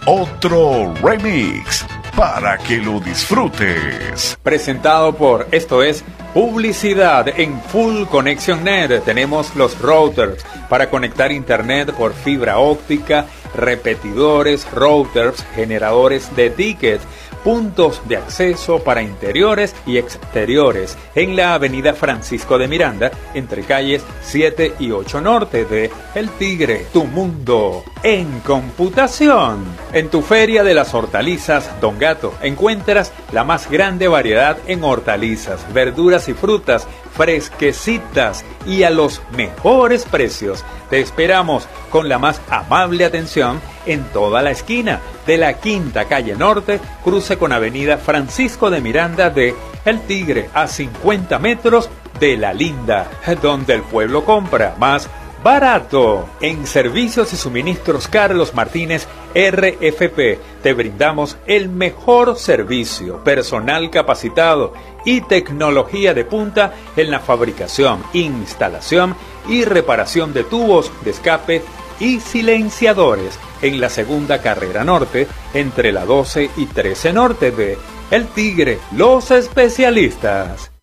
otro remix para que lo disfrutes. Presentado por Esto es Publicidad en Full Connection Net. Tenemos los routers para conectar internet por fibra óptica, repetidores, routers, generadores de tickets, puntos de acceso para interiores y exteriores en la avenida Francisco de Miranda, entre calles 7 y 8 Norte de El Tigre, tu mundo en computación. En tu Feria de las Hortalizas Don Gato encuentras la más grande variedad en hortalizas, verduras y frutas fresquecitas y a los mejores precios. Te esperamos con la más amable atención en toda la esquina de la Quinta Calle Norte, cruce con avenida Francisco de Miranda de El Tigre, a 50 metros de La Linda, donde el pueblo compra más barato. En Servicios y Suministros Carlos Martínez RFP te brindamos el mejor servicio, personal capacitado y tecnología de punta en la fabricación, instalación y reparación de tubos de escape y silenciadores en la Segunda Carrera Norte, entre la 12 y 13 Norte de El Tigre, los especialistas.